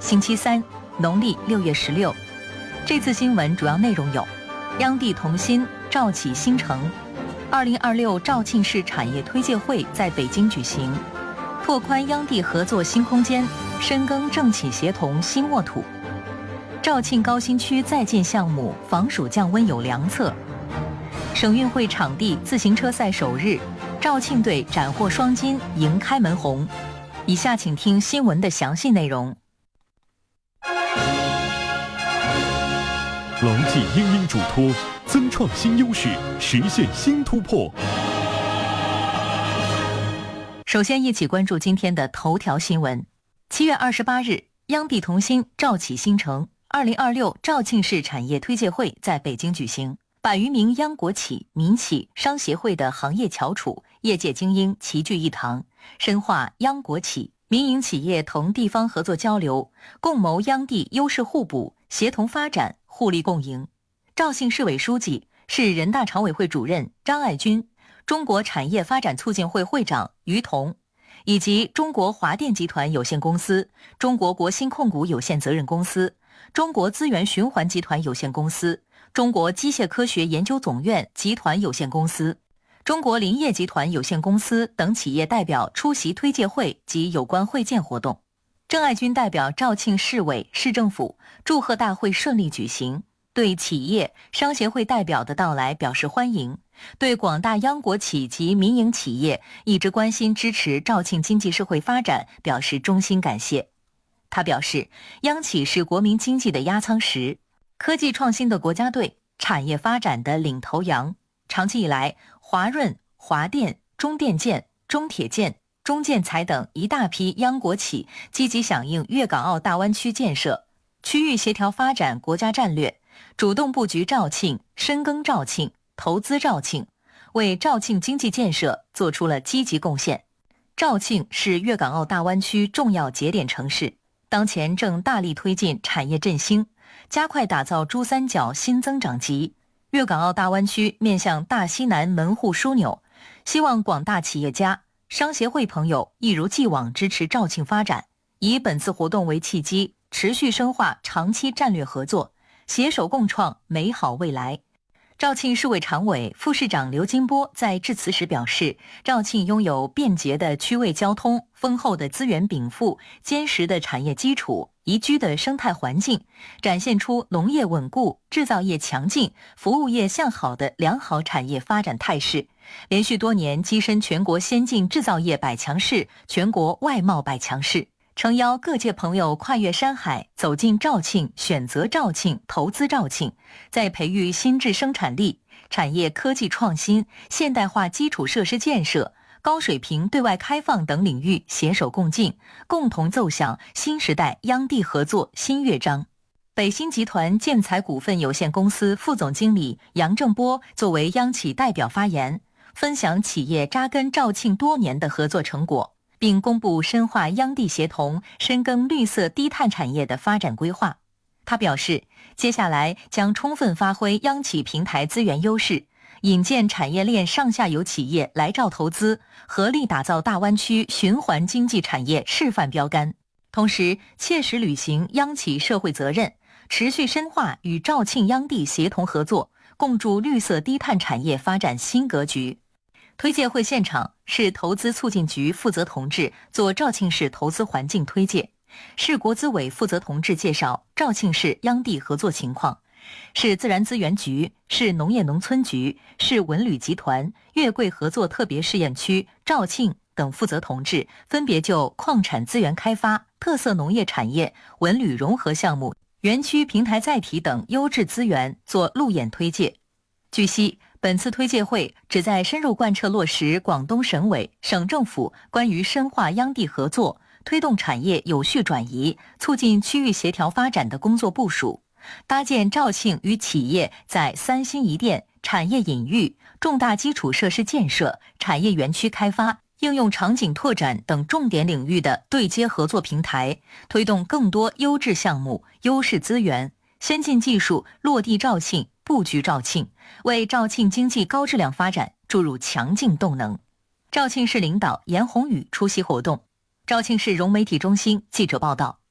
星期三，农历6月16。这次新闻主要内容有：央地同心，兆启新城；2026肇庆市产业推介会在北京举行；拓宽央地合作新空间，深耕政企协同新沃土；肇庆高新区在建项目防暑降温有良策；省运会场地自行车赛首日，肇庆队斩获双金，迎开门红。以下请听新闻的详细内容。 牢记殷殷嘱托，增创新优势，实现新突破。 首先一起关注今天的头条新闻。7月28日，央地同心，肇启新城2026肇庆市产业推介会在北京举行，100余名央国企、民企、商协会的行业翘楚、业界精英齐聚一堂，深化央国企、民营企业同地方合作交流，共谋央地优势互补，协同发展，互利共赢。肇庆市委书记、市人大常委会主任张爱军，中国产业发展促进会会长于彤，以及中国华电集团有限公司、中国国新控股有限责任公司、中国资源循环集团有限公司、中国机械科学研究总院集团有限公司、中国林业集团有限公司等企业代表出席推介会及有关会见活动。郑爱军代表肇庆市委、市政府祝贺大会顺利举行，对企业、商协会代表的到来表示欢迎，对广大央国企及民营企业一直关心支持肇庆经济社会发展表示衷心感谢。他表示，央企是国民经济的压舱石，科技创新的国家队，产业发展的领头羊。长期以来，华润、华电、中电建、中铁建、中建材等一大批央国企积极响应粤港澳大湾区建设、区域协调发展国家战略，主动布局肇庆，深耕肇庆，投资肇庆，为肇庆经济建设做出了积极贡献。肇庆是粤港澳大湾区重要节点城市，当前正大力推进产业振兴，加快打造珠三角新增长极。粤港澳大湾区面向大西南门户枢纽，希望广大企业家、商协会朋友一如既往支持肇庆发展，以本次活动为契机，持续深化长期战略合作，携手共创美好未来。肇庆市委常委、副市长刘金波在致辞时表示，肇庆拥有便捷的区位交通、丰厚的资源禀赋、坚实的产业基础、宜居的生态环境，展现出农业稳固、制造业强劲、服务业向好的良好产业发展态势，连续多年跻身全国先进制造业百强市、全国外贸百强市。诚邀各界朋友跨越山海，走进肇庆，选择肇庆，投资肇庆，在培育新质生产力、产业科技创新、现代化基础设施建设、高水平对外开放等领域携手共进，共同奏响新时代央地合作新乐章。北新集团建材股份有限公司副总经理杨正波作为央企代表发言，分享企业扎根肇庆多年的合作成果，并公布深化央地协同、深耕绿色低碳产业的发展规划。他表示，接下来将充分发挥央企平台资源优势，引荐产业链上下游企业来肇投资，合力打造大湾区循环经济产业示范标杆。同时，切实履行央企社会责任，持续深化与肇庆央地协同合作，共筑绿色低碳产业发展新格局。推介会现场，市投资促进局负责同志做肇庆市投资环境推介，市国资委负责同志介绍肇庆市央地合作情况，市自然资源局、市农业农村局、市文旅集团、粤桂合作特别试验区、肇庆等负责同志分别就矿产资源开发、特色农业产业、文旅融合项目、园区平台载体等优质资源做路演推介。据悉，本次推介会旨在深入贯彻落实广东省委、省政府关于深化央地合作、推动产业有序转移、促进区域协调发展的工作部署，搭建肇庆与企业在三新一电、产业引域、重大基础设施建设、产业园区开发、应用场景拓展等重点领域的对接合作平台，推动更多优质项目、优势资源、先进技术落地肇庆、布局肇庆，为肇庆经济高质量发展注入强劲动能。肇庆市领导严宏宇出席活动。肇庆市融媒体中心记者报道。